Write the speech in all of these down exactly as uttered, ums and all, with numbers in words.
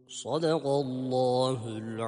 Sadakallahul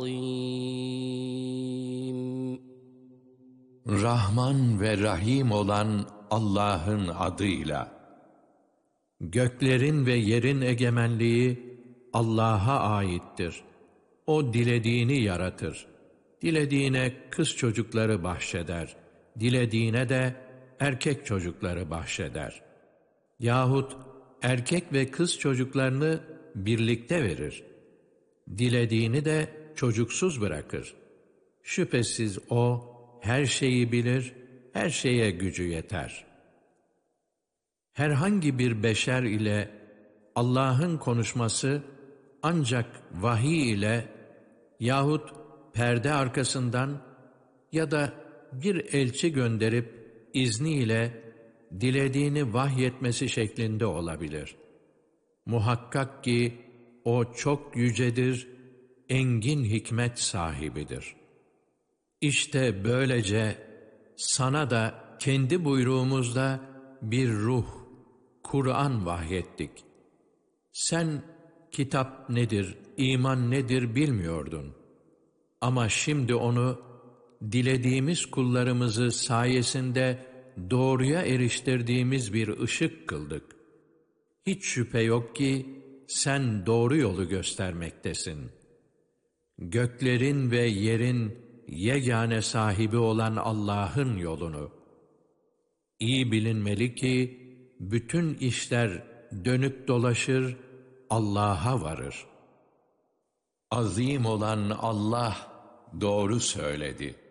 azim. Rahman ve Rahim olan Allah'ın adıyla. Göklerin ve yerin egemenliği Allah'a aittir. O dilediğini yaratır. Dilediğine kız çocukları bahşeder. Dilediğine de erkek çocukları bahşeder. Yahut erkek ve kız çocuklarını birlikte verir. Dilediğini de çocuksuz bırakır. Şüphesiz O her şeyi bilir, her şeye gücü yeter. Herhangi bir beşer ile Allah'ın konuşması ancak vahiy ile yahut perde arkasından ya da bir elçi gönderip izniyle dilediğini vahyetmesi şeklinde olabilir. Muhakkak ki O çok yücedir, engin hikmet sahibidir. İşte böylece sana da kendi buyruğumuzda bir ruh, Kur'an vahyettik. Sen kitap nedir, iman nedir bilmiyordun. Ama şimdi onu dilediğimiz kullarımızı sayesinde doğruya eriştirdiğimiz bir ışık kıldık. Hiç şüphe yok ki sen doğru yolu göstermektesin. Göklerin ve yerin yegane sahibi olan Allah'ın yolunu. İyi bilinmeli ki bütün işler dönüp dolaşır, Allah'a varır. Azim olan Allah doğru söyledi.